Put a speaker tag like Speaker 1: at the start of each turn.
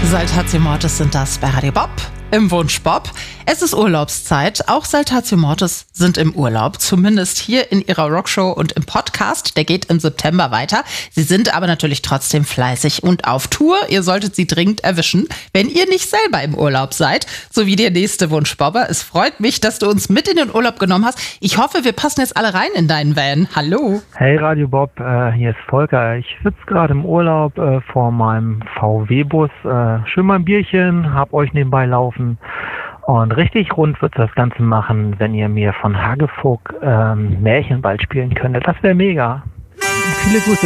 Speaker 1: Saltatio Mortis sind das bei Radio Bob im Wunsch Bob. Es ist Urlaubszeit. Auch Saltatio Mortis sind im Urlaub. Zumindest hier in ihrer Rockshow und im Podcast. Der geht im September weiter. Sie sind aber natürlich trotzdem fleißig und auf Tour. Ihr solltet sie dringend erwischen, wenn ihr nicht selber im Urlaub seid. So wie der nächste Wunsch Bobber. Es freut mich, dass du uns mit in den Urlaub genommen hast. Ich hoffe, wir passen jetzt alle rein in deinen Van. Hallo.
Speaker 2: Hey Radio Bob, hier ist Volker. Ich sitze gerade im Urlaub vor meinem VW-Bus. Schön mal ein Bierchen, hab euch nebenbei laufen. Und richtig rund wird das Ganze machen, wenn ihr mir von Hagefuck Märchenwald spielen könntet. Das wäre mega. Viele Grüße.